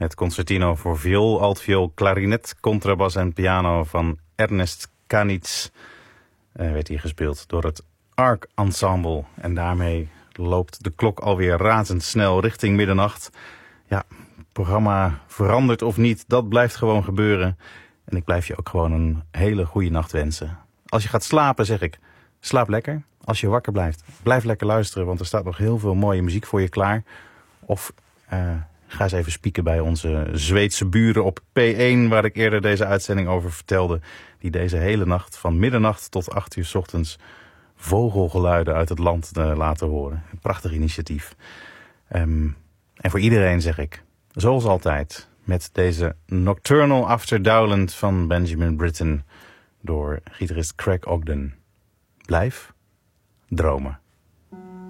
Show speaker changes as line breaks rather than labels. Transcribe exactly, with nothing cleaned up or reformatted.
Het concertino voor viool, altviool, klarinet, contrabas en piano van Ernest Kanitz uh, werd hier gespeeld door het Ark Ensemble. En daarmee loopt de klok alweer razendsnel richting middernacht. Ja, het programma verandert of niet, dat blijft gewoon gebeuren. En ik blijf je ook gewoon een hele goede nacht wensen. Als je gaat slapen, zeg ik, slaap lekker. Als je wakker blijft, blijf lekker luisteren, want er staat nog heel veel mooie muziek voor je klaar. Of uh, ga eens even spieken bij onze Zweedse buren op P één... waar ik eerder deze uitzending over vertelde. Die deze hele nacht van middernacht tot acht uur 's ochtends vogelgeluiden uit het land uh, laten horen. Een prachtig initiatief. Um, en voor iedereen zeg ik, zoals altijd, met deze Nocturnal After Dowland van Benjamin Britten door gitarist Craig Ogden. Blijf dromen.